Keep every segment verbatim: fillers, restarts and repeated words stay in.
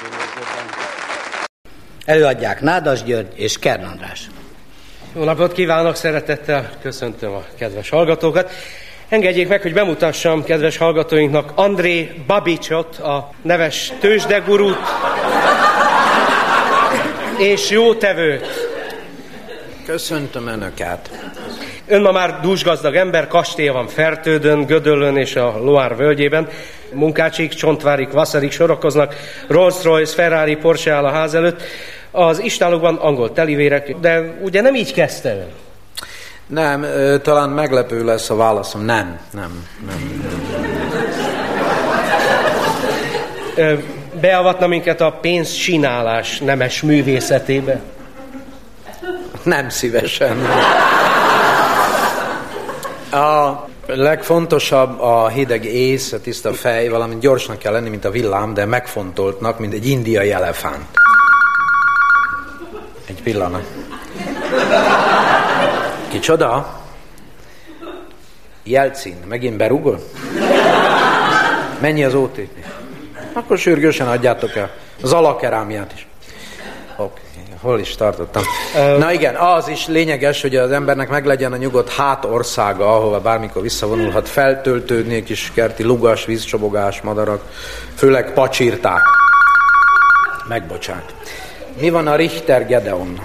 Előadják Nádas György és Kern András. Jó napot kívánok, szeretettel köszöntöm a kedves hallgatókat. Engedjék meg, hogy bemutassam kedves hallgatóinknak André Babicsot, a neves tőzsdegurút és jótevőt. Köszöntöm Önöket. Ön ma már dúsgazdag ember, kastélya van Fertődön, Gödöllön és a Loire völgyében. Munkácsik, Csontvárik, Vasszarik sorakoznak, Rolls-Royce, Ferrari, Porsche áll a ház előtt. Az istálókban angol telivérek, de ugye nem így kezdte ön? Nem, talán meglepő lesz a válaszom. Nem, nem, nem. Beavatna minket a pénzcsinálás nemes művészetébe? Nem szívesen. A legfontosabb a hideg ész, a tiszta fej, valamint gyorsnak kell lenni, mint a villám, de megfontoltnak, mint egy indiai elefánt. Egy pillanat. Kicsoda? Jelcin, megint berúgol? Mennyi az ó té pé? Akkor sürgősen adjátok el. Az alakerámiát is. Oké, okay. Hol is tartottam? Um, Na igen, az is lényeges, hogy az embernek meglegyen a nyugodt hátországa, ahova bármikor visszavonulhat, feltöltődni, kis kerti lugas, vízcsobogás, madarak, főleg pacsirták. Megbocsánat. Mi van a Richter Gedeon?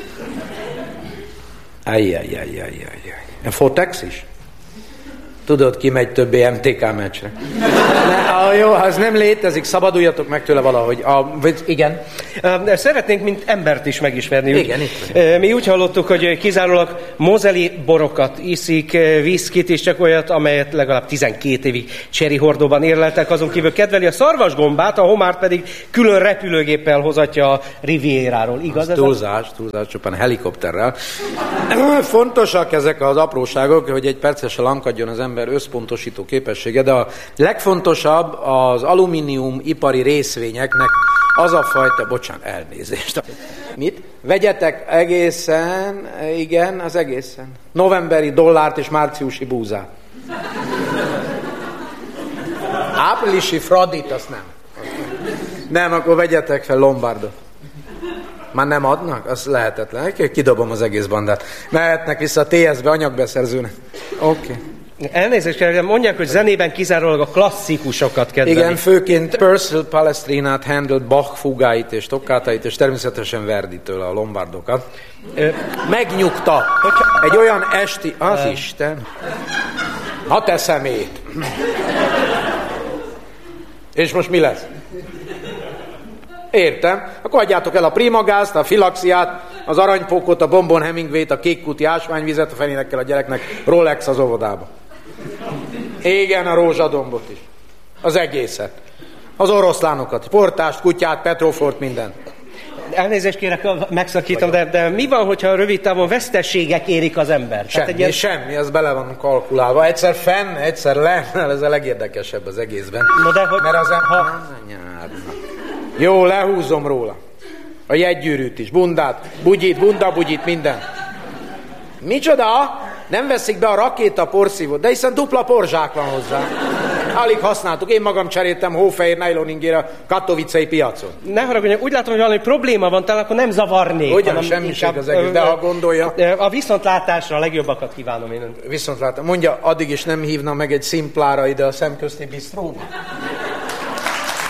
Ajjajjajjajjajjaj. A Fotex is? Tudod, ki megy többé em té ká meccsre? Ne, ah, jó, az nem létezik, szabaduljatok meg tőle valahogy. A, igen? Szeretnénk, mint embert is megismerni. Igen, itt. Mi úgy hallottuk, hogy kizárólag mozeli borokat iszik, viszkit és csak olyat, amelyet legalább tizenkét évig cseri hordóban érleltek, azon kívül kedveli a szarvasgombát, a homárt pedig külön repülőgéppel hozatja a Rivieráról. Igaz? Ez túlzás, túlzás, csupán helikopterrel. Fontosak ezek az apróságok, hogy egy percesen lankadjon az ember összpontosító képessége, de a legfontosabb az alumínium ipari részvényeknek az a fajta, bocsánat, elnézést. Mit? Vegyetek egészen, igen, az egészen. Novemberi dollárt és márciusi búzát. Áprilisi Fradit, azt nem. Nem, akkor vegyetek fel Lombardot. Már nem adnak? Az lehetetlen. Kidobom az egész bandát. Mehetnek vissza a té es bé anyagbeszerzőnek. Oké. Okay. Elnézést kell, mondják, hogy zenében kizárólag a klasszikusokat kedvelik. Igen, főként Purcell Palestrinát, Handel, Bach fugáit és toccatáit, és természetesen Verditől a lombardokat. Ö, Megnyugta. Egy olyan esti... Az ö... Isten. Na te szemét. És most mi lesz? Értem. Akkor adjátok el a primagázt, a filaxiát, az aranypókot, a Bonbon Hemingway-t, a kékkúti ásványvizet, a fenénekkel a gyereknek Rolex az óvodába. Igen, a rózsadombot is. Az egészet. Az oroszlánokat, portást, kutyát, Petrofort, mindent. Elnézést kérek, megszakítom, de, de mi van, hogyha rövid távon veszteségek érik az ember? Semmi, ilyen... semmi, az bele van kalkulálva. Egyszer fenn, egyszer le, ez a legérdekesebb az egészben. No, de hogy... Mert az em... ha... Jó, lehúzom róla. A jegygyűrűt is, bundát, bugyit, bunda, bugyit, minden. Micsoda? Nem veszik be a rakéta porszívót, de hiszen dupla porzsák van hozzá. Alig használtuk, én magam cseréltem hófehér nejloningére a katowicei piacon. Ne haragudjon, úgy látom, hogy valami probléma van, talán akkor nem zavarnék. Ugyan, semmiség az egész, de ha gondolja... A viszontlátásra a legjobbakat kívánom én. Viszontlátásra. Mondja, addig is nem hívna meg egy szimplára ide a szemközti bisztróba?